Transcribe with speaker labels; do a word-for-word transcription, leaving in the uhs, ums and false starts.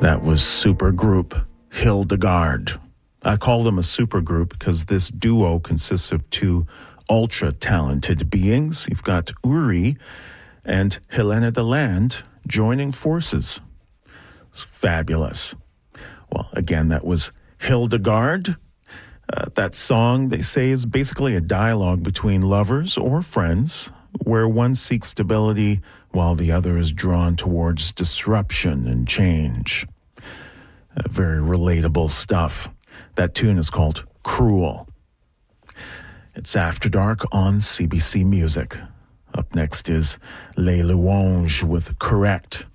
Speaker 1: That was supergroup Hildegard. I call them a supergroup because this duo consists of two ultra-talented beings. You've got Uri and Helena Deland joining forces. It's fabulous. Well, again, that was Hildegard. Uh, that song, they say, is basically a dialogue between lovers or friends where one seeks stability while the other is drawn towards disruption and change. Uh, very relatable stuff. That tune is called Cruel. It's After Dark on C B C Music. Up next is Les Louanges with Correct.